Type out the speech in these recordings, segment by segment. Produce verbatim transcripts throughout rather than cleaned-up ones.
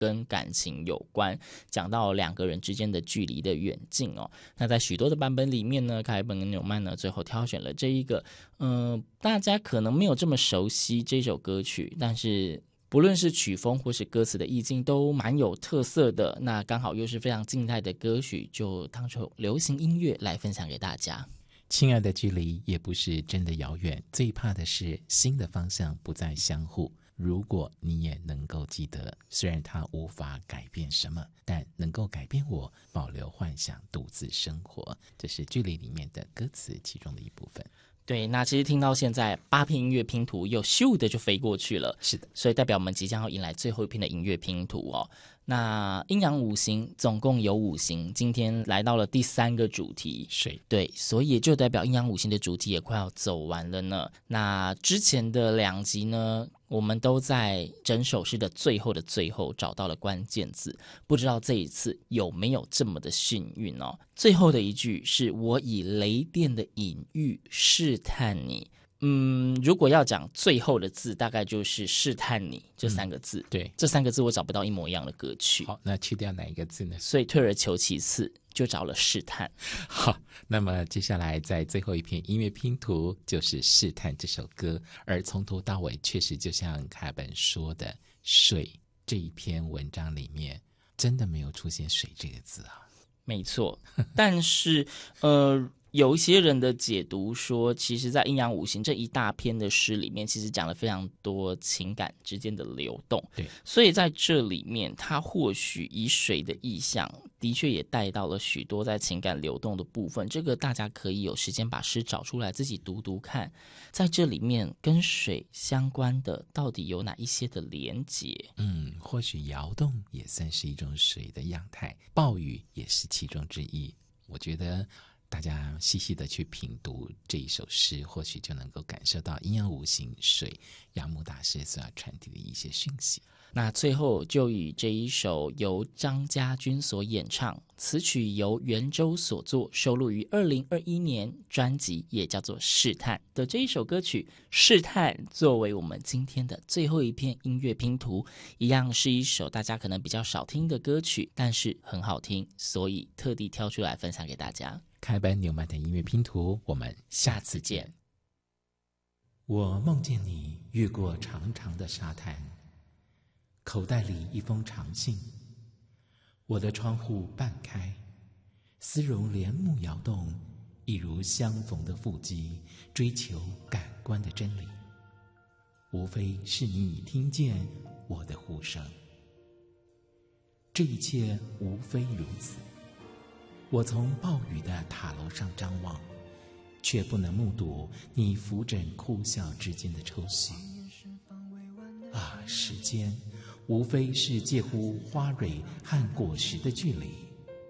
跟感情有关，讲到两个人之间的距离的远近哦。那在许多的版本里面呢，凯本跟纽曼呢最后挑选了这一个，嗯、呃，大家可能没有这么熟悉这首歌曲，但是不论是曲风或是歌词的意境都蛮有特色的，那刚好又是非常静态的歌曲，就当成流行音乐来分享给大家。 亲爱的，距离也不是真的遥远，最怕的是心的方向不再相互。如果你也能够记得，虽然它无法改变什么，但能够改变我保留幻想，独自生活。这是距离里面的歌词其中的一部分。 对，那其实听到现在八片音乐拼图又咻的就飞过去了， 是的， 所以代表我们即将要迎来最后一篇的音乐拼图哦。那阴阳五行总共有五行，今天来到了第三个主题水， 对，所以也就代表阴阳五行的主题也快要走完了呢。那之前的两集呢，我们都在整首诗的最后的最后找到了关键字，不知道这一次有没有这么的幸运哦。最后的一句是我以雷电的隐喻试探你，嗯，如果要讲最后的字，大概就是试探你这三个字、 嗯、对， 这三个字我找不到一模一样的歌曲。 好，那去掉哪一个字呢？ 所以退而求其次就找了试探。 好，那么接下来在最后一篇音乐拼图就是试探这首歌，而从头到尾确实就像凯本说的，水这一篇文章里面真的没有出现水这个字啊。 没错，但是呃有一些人的解读说，其实在阴阳五行这一大篇的诗里面，其实讲了非常多情感之间的流动。 对， 所以在这里面，它或许以水的意象，的确也带到了许多在情感流动的部分。这个大家可以有时间把诗找出来自己读读看，在这里面跟水相关的到底有哪一些的连结？ 嗯，或许摇动也算是一种水的样态，暴雨也是其中之一。我觉得大家细细的去品读这一首诗，或许就能够感受到阴阳五行水杨牧大师所要传递的一些讯息。 那最后就以这一首由张家军所演唱，此曲由袁周所作，收录于二零二一年专辑也叫做《试探》的这一首歌曲《试探》，作为我们今天的最后一片音乐拼图，一样是一首大家可能比较少听的歌曲，但是很好听，所以特地挑出来分享给大家。 开班纽曼的音乐拼图，我们下次见。我梦见你越过长长的沙滩，口袋里一封长信，我的窗户半开，丝绒帘幕摇动，一如相逢的腹肌，追求感官的真理。无非是你已听见我的呼声，这一切无非如此。我从暴雨的塔楼上张望，却不能目睹你扶枕哭笑之间的抽搐。啊，时间无非是介乎花蕊和果实的距离，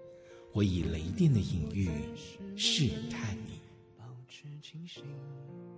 我以雷电的隐喻试探你。保持清醒。